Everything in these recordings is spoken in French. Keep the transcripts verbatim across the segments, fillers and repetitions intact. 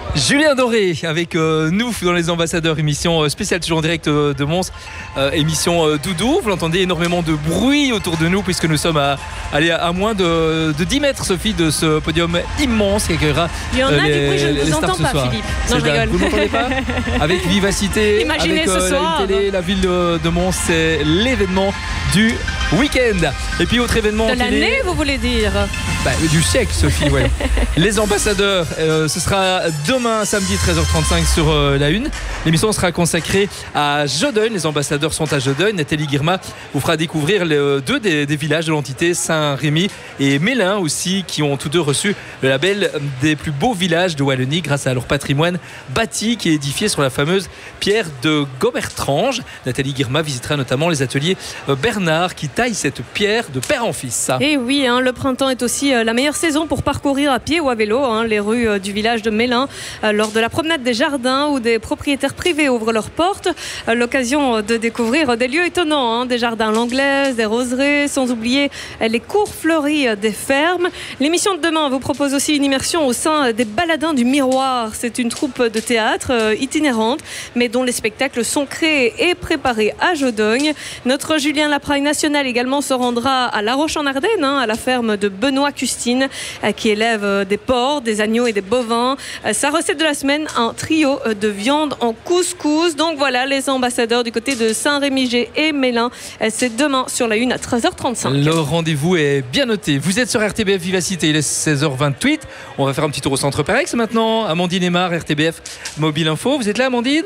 Julien Doré avec euh, nous dans les ambassadeurs, émission euh, spéciale toujours en direct euh, de Mons, euh, émission euh, doudou. Vous l'entendez, énormément de bruit autour de nous puisque nous sommes à, allez, à moins de, de dix mètres, Sophie, de ce podium immense qui accueillera Il y en a euh, les, du bruit, je ne vous entends pas, soir. Philippe. C'est Non, je rigole. Vous ne m'entendez pas? Avec vivacité, Imaginez avec ce euh, soir. la télé, la ville de, de Mons, c'est l'événement du week-end. Et puis autre événement De télé, l'année, vous voulez dire? bah, du siècle, Sophie, ouais. Les ambassadeurs, euh, ce sera demain samedi treize heures trente-cinq sur euh, la une. L'émission sera consacrée à Jodeuil. Les ambassadeurs sont à Jodeuil. Nathalie Guirma vous fera découvrir les, euh, deux des, des villages de l'entité, Saint-Rémy et Mélin aussi, qui ont tous deux reçu le label des plus beaux villages de Wallonie grâce à leur patrimoine bâti qui est édifié sur la fameuse pierre de Gobertrange. Nathalie Guirma visitera notamment les ateliers euh, Bernard qui taille cette pierre de père en fils. Et oui, hein, le printemps est aussi euh, la meilleure saison pour parcourir à pied ou à vélo hein, les rues euh, du village de Mélin euh, lors de la promenade des jardins où des propriétaires privés ouvrent leurs portes. Euh, l'occasion euh, de découvrir euh, des lieux étonnants, hein, des jardins à l'anglaise, des roseraies, sans oublier euh, les cours fleuries euh, des fermes. L'émission de demain vous propose aussi une immersion au sein euh, des Baladins du Miroir. C'est une troupe de théâtre euh, itinérante, mais dont les spectacles sont créés et préparés à Jodeuil. Notre Julien Lapraille national également se rendra à La Roche-en-Ardenne, hein, à la ferme de Benoît Custine, euh, qui élève euh, des porcs, des agneaux et des bovins. Euh, sa recette de la semaine, un trio euh, de viande en couscous. Donc voilà, les ambassadeurs du côté de Saint-Rémy-Gé et Mélin. Euh, c'est demain sur la une à treize heures trente-cinq. Le rendez-vous est bien noté. Vous êtes sur R T B F Vivacité, il est seize heures vingt-huit. On va faire un petit tour au centre Perex maintenant. Amandine Aymar, R T B F Mobile Info. Vous êtes là, Amandine?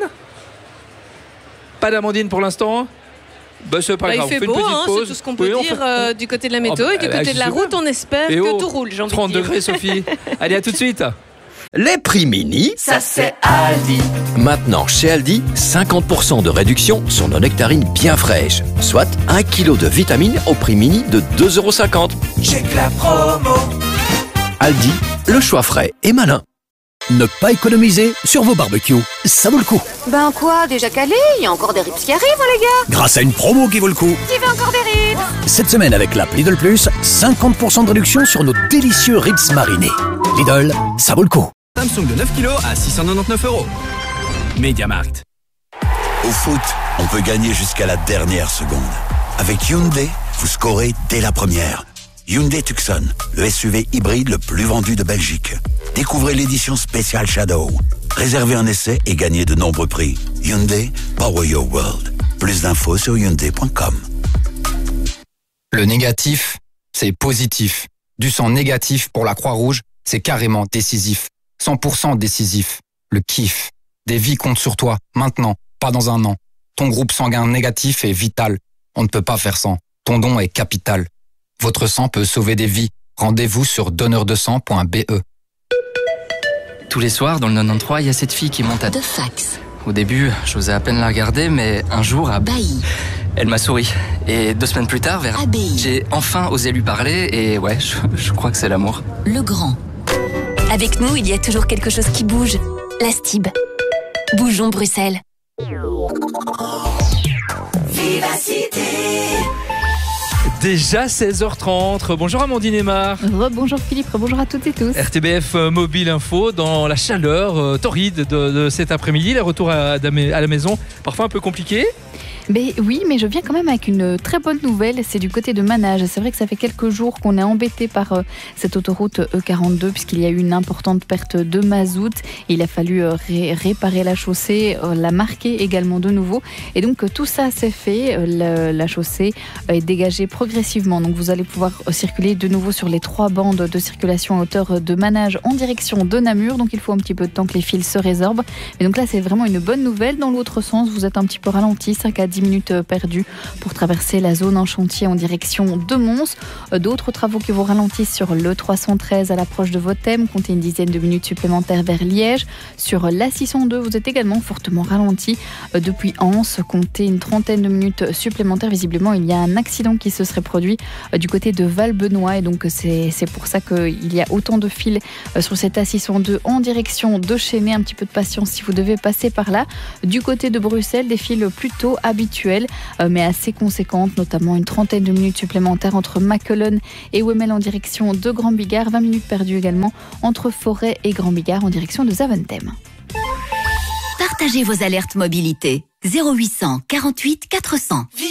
Pas d'Amandine pour l'instant? Bah, c'est pas bah, grave. il fait on fait beau, une petite hein, pause. c'est tout ce qu'on peut Oui, dire fait... euh, du côté de la météo oh, et du bah, côté de la route, on espère et que oh, tout roule, j'ai envie trente de dire. degrés, Sophie. Allez, à tout de suite. Les prix mini, Ça c'est Aldi. maintenant chez Aldi, cinquante pour cent de réduction sur nos nectarines bien fraîches. Soit un kilo de vitamines au prix mini de deux euros cinquante. Check la promo. Aldi, le choix frais et malin. Ne pas économiser sur vos barbecues, ça vaut le coup. Ben quoi, déjà calé? Il y a encore des rips qui arrivent, hein, les gars. Grâce à une promo qui vaut le coup. Qui veut encore des rips? Cette semaine avec l'app Lidl Plus, cinquante pour cent de réduction sur nos délicieux ribs marinés. Lidl, ça vaut le coup. Samsung de neuf kilos à six cent quatre-vingt-dix-neuf euros. Mediamarkt. Au foot, on peut gagner jusqu'à la dernière seconde. Avec Hyundai, vous scorez dès la première. Hyundai Tucson, le S U V hybride le plus vendu de Belgique. Découvrez l'édition spéciale Shadow. Réservez un essai et gagnez de nombreux prix. Hyundai, Power Your World. Plus d'infos sur hyundai point com. Le négatif, c'est positif. Du sang négatif pour la Croix-Rouge, c'est carrément décisif. cent pour cent décisif. Le kiff. Des vies comptent sur toi, maintenant, pas dans un an. Ton groupe sanguin négatif est vital. On ne peut pas faire sans. Ton don est capital. Votre sang peut sauver des vies. Rendez-vous sur donneur de sang point b e. Tous les soirs, dans le quatre-vingt-treize, il y a cette fille qui monte à... De fax. Au début, j'osais à peine la regarder, mais un jour, à... Bailly. elle m'a souri. Et deux semaines plus tard, vers... Abbaye. j'ai enfin osé lui parler, et ouais, je, je crois que c'est l'amour. Le Grand. Avec nous, il y a toujours quelque chose qui bouge. La Stib. Bougeons Bruxelles. Vivacité. Déjà seize heures trente. Bonjour Amandine Aymar. Bonjour Philippe, bonjour à toutes et tous. R T B F Mobile Info dans la chaleur euh, torride de, de cet après-midi. Le retour à, à la maison, parfois un peu compliqué. Mais oui, mais je viens quand même avec une très bonne nouvelle, c'est du côté de Manage. C'est vrai que ça fait quelques jours qu'on est embêté par euh, cette autoroute E quarante-deux puisqu'il y a eu une importante perte de mazout. Il a fallu euh, ré- réparer la chaussée, euh, la marquer également de nouveau. Et donc euh, tout ça s'est fait, euh, la, la chaussée euh, est dégagée progressivement. Donc vous allez pouvoir euh, circuler de nouveau sur les trois bandes de circulation à hauteur de Manage en direction de Namur. Donc il faut un petit peu de temps que les fils se résorbent. Et donc là c'est vraiment une bonne nouvelle. Dans l'autre sens, vous êtes un petit peu ralenti, cinq à dix minutes perdues pour traverser la zone en chantier en direction de Mons. D'autres travaux qui vous ralentissent sur le trois cent treize à l'approche de Vothem, comptez une dizaine de minutes supplémentaires vers Liège. Sur la six cent deux, vous êtes également fortement ralenti depuis Anse, comptez une trentaine de minutes supplémentaires. Visiblement, il y a un accident qui se serait produit du côté de Val-Benoît et donc c'est, c'est pour ça qu'il y a autant de files sur cette A six cent deux en direction de Chênay. Un petit peu de patience si vous devez passer par là. Du côté de Bruxelles, des files plutôt météo habituelle, euh, mais assez conséquente, notamment une trentaine de minutes supplémentaires entre Macolone et Wemmel en direction de Grand Bigard, vingt minutes perdues également entre Forêt et Grand Bigard en direction de Zaventem. Partagez vos alertes mobilité. zéro huit cent quarante-huit quatre cents.